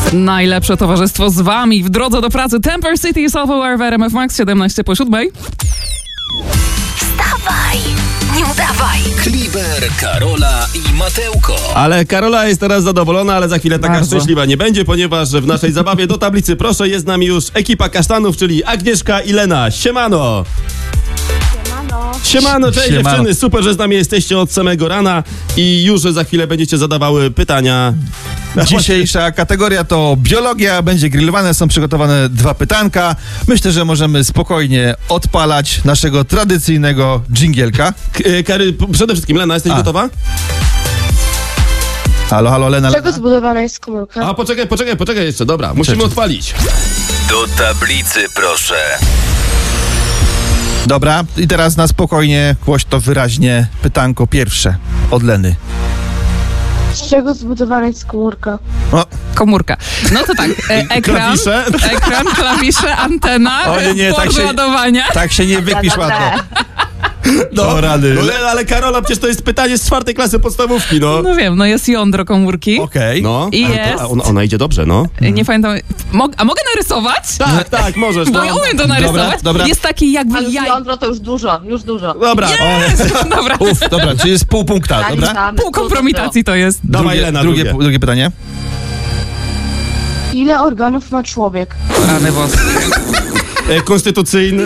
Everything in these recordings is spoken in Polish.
Najlepsze towarzystwo z wami w drodze do pracy. Temper City i Self-Aware w RMF Max 17:07. Wstawaj, nie udawaj. Kliber, Karola i Mateuko. Ale Karola jest teraz zadowolona, ale za chwilę taka Bardzo. szczęśliwa nie będzie, ponieważ w naszej zabawie do tablicy proszę jest z nami już ekipa kasztanów, czyli Agnieszka i Lena. Siemano! Siemano, cześć Siemano. dziewczyny, super, że z nami jesteście od samego rana i już za chwilę będziecie zadawały pytania. Dzisiejsza kategoria to biologia, będzie grillowane, są przygotowane 2 pytanka. Myślę, że możemy spokojnie odpalać naszego tradycyjnego dżingielka. Przede wszystkim, Lena, jesteś gotowa? Halo, Lena. Z czego zbudowana jest komórka? A, poczekaj jeszcze, dobra, musimy Czekaj. odpalić. Do tablicy proszę. Dobra, i teraz na spokojnie, głośno, wyraźnie pytanko pierwsze od Leny. Z czego zbudowana jest komórka? O, Komórka. No to tak, ekran, klawisze, antena, O nie, port tak się- ładowania. tak się nie wypisz ładno. No, rady. no, ale Karola, przecież to jest pytanie z 4. klasy podstawówki, no. No wiem, no jest jądro komórki. Okej. No, I ale jest. ona idzie dobrze, no. Nie pamiętam, a mogę narysować? Tak, możesz. Bo ja umiem to narysować. dobra. Jest taki jakby Ale jaj... jądro to już dużo. Dobra, Dobra, Dobra, czyli jest pół punkta, dobra? Zaliczamy. pół kompromitacji to jest. dawaj Lena, drugie. Pytanie. Ile organów ma człowiek? Rany boskie. Konstytucyjny.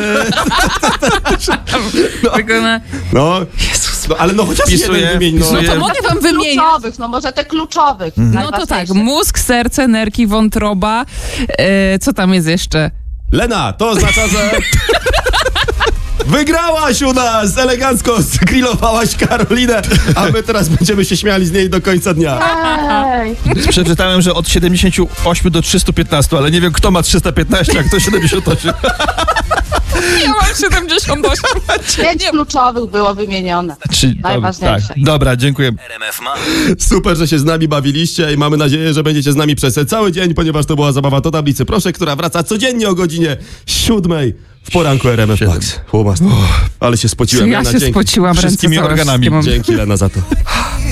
Wykona... No, no ale no chociaż Wpisuję, jeden wymień, no. No to mogę wam wymienić. Kluczowych, no może te kluczowych. No to tak, mózg, serce, nerki, wątroba. Co tam jest jeszcze? Lena, to oznacza, że wygrałaś u nas! Elegancko zgrillowałaś Karolinę, a my teraz będziemy się śmiali z niej do końca dnia. Ej, Przeczytałem, że od 78 do 315, ale nie wiem, kto ma 315, a kto 78. Ja mam 78. 5 kluczowych było wymienione. Najważniejsze. Tak. Dobra, dziękuję. RMF ma. Super, że się z nami bawiliście i mamy nadzieję, że będziecie z nami przez cały dzień, ponieważ to była zabawa do tablicy proszę, która wraca codziennie o godzinie 7 w poranku RMF Max. Ale się spociłem. Ja Lena, się dzięki. spociłam, ręce Wszystkimi całe organami. wszystkie mam. Dzięki Lena za to.